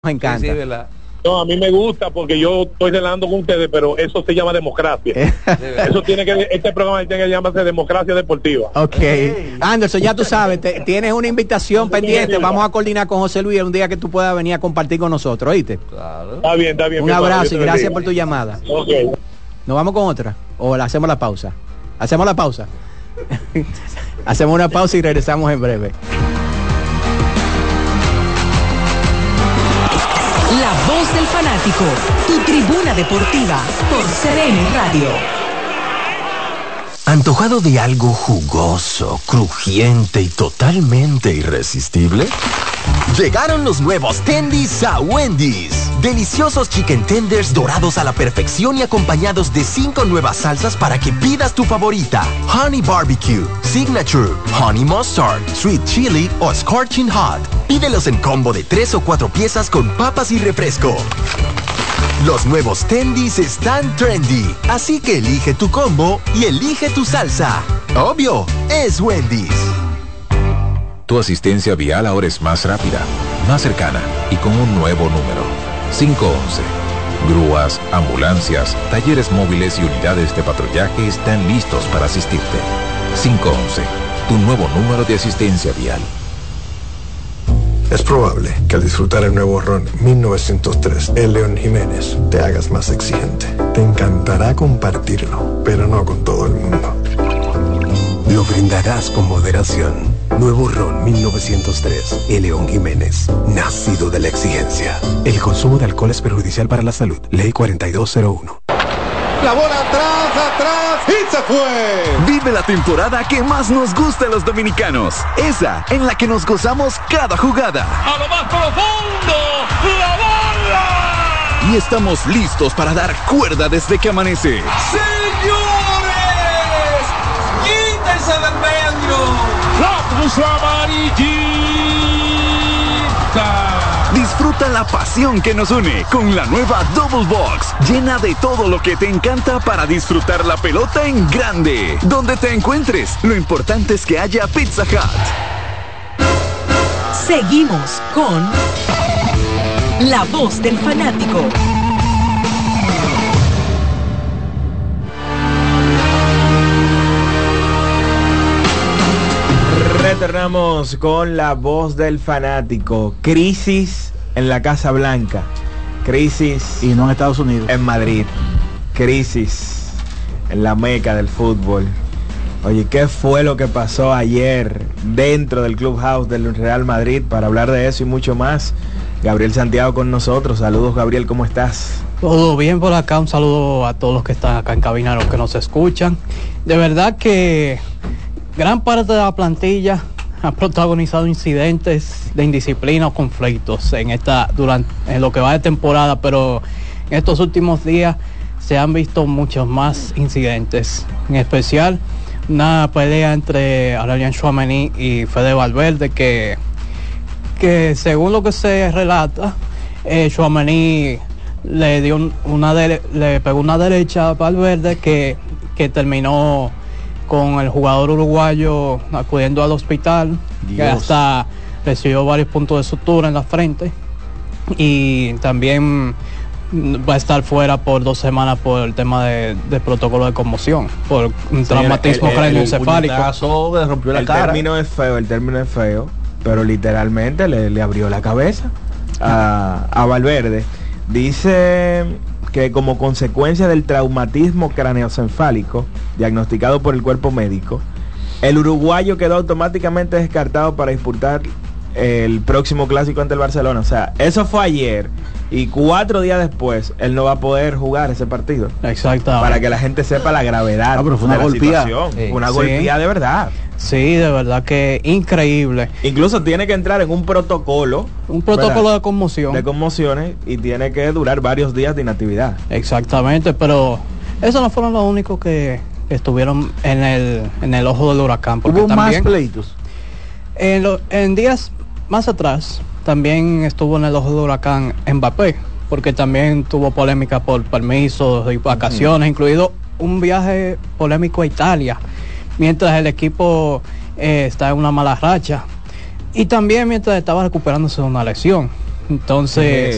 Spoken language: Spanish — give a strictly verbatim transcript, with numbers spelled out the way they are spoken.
Nos encanta. Sí, sí, ¿verdad? No, a mí me gusta porque yo estoy relando con ustedes, pero eso se llama democracia. Eso tiene que, este programa tiene que llamarse democracia deportiva. Ok. Hey. Anderson, ya tú sabes, te, tienes una invitación pendiente. Vamos a coordinar con José Luis un día que tú puedas venir a compartir con nosotros, ¿oíste? Claro. Está bien, está bien. Un abrazo y gracias por tu llamada. Ok. ¿Nos vamos con otra? ¿O la hacemos la pausa? ¿Hacemos la pausa? Hacemos una pausa y regresamos en breve. La voz del fanático, tu tribuna deportiva por C D N Radio. ¿Antojado de algo jugoso, crujiente y totalmente irresistible? Llegaron los nuevos Tendies a Wendy's. Deliciosos chicken tenders dorados a la perfección y acompañados de cinco nuevas salsas para que pidas tu favorita. Honey Barbecue, Signature, Honey Mustard, Sweet Chili o Scorching Hot. Pídelos en combo de tres o cuatro piezas con papas y refresco. Los nuevos Tendies están trendy, así que elige tu combo y elige tu salsa. Obvio, es Wendy's. Tu asistencia vial ahora es más rápida, más cercana y con un nuevo número. cinco once. Grúas, ambulancias, talleres móviles y unidades de patrullaje están listos para asistirte. cinco once. Tu nuevo número de asistencia vial. Es probable que al disfrutar el nuevo ron mil novecientos tres, el León Jiménez, te hagas más exigente. Te encantará compartirlo, pero no con todo el mundo. Lo brindarás con moderación. Nuevo ron mil novecientos tres, el León Jiménez, nacido de la exigencia. El consumo de alcohol es perjudicial para la salud. Ley cuarenta y dos cero uno. La bola atrás, atrás y se fue. Vive la temporada que más nos gusta a los dominicanos. Esa en la que nos gozamos cada jugada. A lo más profundo, la bola. Y estamos listos para dar cuerda desde que amanece. ¡Señores! ¡Quítense del medio! ¡La puso amarillita! Disfruta la pasión que nos une con la nueva Double Box, llena de todo lo que te encanta para disfrutar la pelota en grande. Donde te encuentres, lo importante es que haya Pizza Hut. Seguimos con La Voz del Fanático. Retornamos con La Voz del Fanático. Crisis en la Casa Blanca, crisis y no en Estados Unidos, en Madrid, crisis en la meca del fútbol. Oye, ¿qué fue lo que pasó ayer dentro del Clubhouse del Real Madrid? Para hablar de eso y mucho más, Gabriel Santiago con nosotros. Saludos, Gabriel, ¿cómo estás? Todo bien por acá, un saludo a todos los que están acá en cabina, a los que nos escuchan. De verdad que gran parte de la plantilla ha protagonizado incidentes de indisciplina o conflictos en esta durante en lo que va de temporada, pero en estos últimos días se han visto muchos más incidentes, en especial una pelea entre Aurélien Tchouaméni y Fede Valverde que que según lo que se relata, eh, Tchouaméni le dio un, una de, le pegó una derecha a Valverde que que terminó con el jugador uruguayo acudiendo al hospital, Dios. Que hasta recibió varios puntos de sutura en la frente y también va a estar fuera por dos semanas por el tema de, de protocolo de conmoción, por un sí, traumatismo craneoencefálico. Le rompió la el cara. término es feo, el término es feo, pero literalmente le, le abrió la cabeza a, a Valverde. Dice que como consecuencia del traumatismo craneoencefálico diagnosticado por el cuerpo médico, el uruguayo quedó automáticamente descartado para disputar el próximo clásico ante el Barcelona. O sea, eso fue ayer y cuatro días después él no va a poder jugar ese partido. Exacto. Para que la gente sepa la gravedad. Ah, pero fue una golpeada. Sí. Una sí. golpeada de verdad. Sí, de verdad que increíble. Incluso tiene que entrar en un protocolo. Un protocolo ¿verdad? de conmoción. De conmociones y tiene que durar varios días de inactividad. Exactamente, pero esos no fueron los únicos que estuvieron en el en el ojo del huracán. Hubo también, más pleitos. En, lo, en días más atrás también estuvo en el ojo del huracán Mbappé, porque también tuvo polémica por permisos y vacaciones, uh-huh. incluido un viaje polémico a Italia, mientras el equipo eh, está en una mala racha y también mientras estaba recuperándose de una lesión. Entonces